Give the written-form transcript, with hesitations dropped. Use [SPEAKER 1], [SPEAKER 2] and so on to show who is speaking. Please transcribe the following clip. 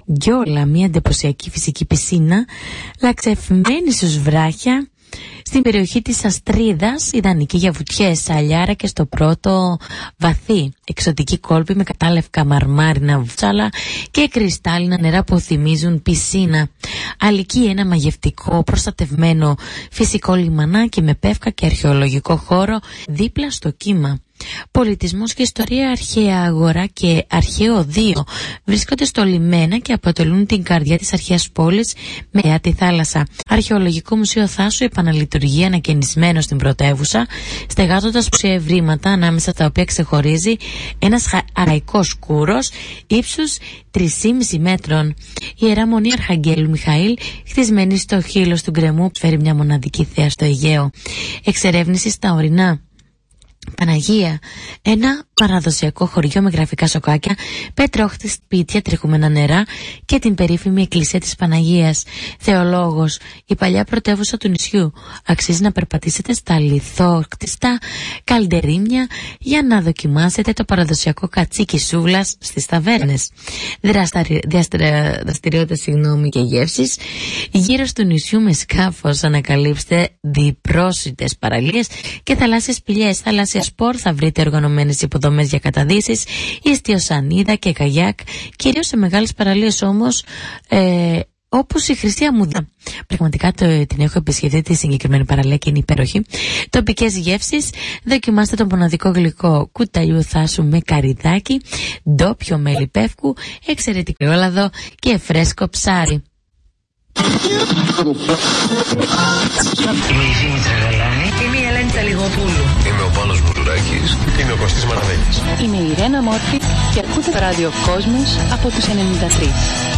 [SPEAKER 1] Γκιόλα, μια εντυπωσιακή φυσική πισίνα, λαξευμένη στους βράχια, στην περιοχή της Αστρίδας, ιδανική για βουτιές, σαλιάρα και στο πρώτο βαθύ. Εξωτική κόλπη με κατάλευκα μαρμάρινα βούτσαλα και κρυστάλλινα νερά που θυμίζουν πισίνα. Αλική ένα μαγευτικό προστατευμένο φυσικό λιμανάκι με πεύκα και αρχαιολογικό χώρο δίπλα στο κύμα. Πολιτισμός και ιστορία, αρχαία αγορά και αρχαίο οδείο βρίσκονται στο λιμένα και αποτελούν την καρδιά της αρχαίας πόλης με τη θάλασσα. Αρχαιολογικό μουσείο Θάσου επαναλειτουργεί ανακαινισμένο στην πρωτεύουσα, στεγάζοντας πλούσια ευρήματα ανάμεσα τα οποία ξεχωρίζει ένας αραϊκός κούρος ύψους 3,5 μέτρων. Η Ιερά Μονή Αρχαγγέλου Μιχαήλ, χτισμένη στο χείλος του γκρεμού, φέρει μια μοναδική θέα στο Αιγαίο. Εξερεύνηση στα ορεινά Παναγία, ένα παραδοσιακό χωριό με γραφικά σοκάκια, πέτροχτη σπίτια, τριχούμενα νερά και την περίφημη εκκλησία της Παναγίας. Θεολόγος, η παλιά πρωτεύουσα του νησιού. Αξίζει να περπατήσετε στα λιθόκτιστα καλντερίμια για να δοκιμάσετε το παραδοσιακό κατσίκι σούβλας στις ταβέρνες. Δραστηριότητες και γεύσεις. Γύρω του νησιού με σκάφος ανακαλύψτε διπρόσιτες παραλίες και θαλάσσιες σπηλιές. Θαλάσσια σπορ, θα βρείτε οργανωμένες υποδομές για καταδύσεις, ιστιοσανίδα και καγιάκ, κυρίως σε μεγάλες παραλίες όμως, όπως η Χρυσή Αμμούδα. Πραγματικά την έχω επισκεφτεί τη συγκεκριμένη παραλία και είναι υπέροχη. Τοπικές γεύσεις, δοκιμάστε το μοναδικό γλυκό κουταλιού Θάσου με καρυδάκι, ντόπιο μέλι πεύκου, εξαιρετικό έλαδο και φρέσκο ψάρι.
[SPEAKER 2] Είμαι η Ζήνη Τραγαλάνη.
[SPEAKER 3] Είμαι η Ελένη Τσαλιγοπούλου.
[SPEAKER 4] Είμαι ο Πάνος Μουτουράκης.
[SPEAKER 5] Είμαι ο Κωστής Μαραδέλης.
[SPEAKER 6] Είμαι η Ρένα Μόρφη και ακούτε ράδιο Κόσμος από τους 93.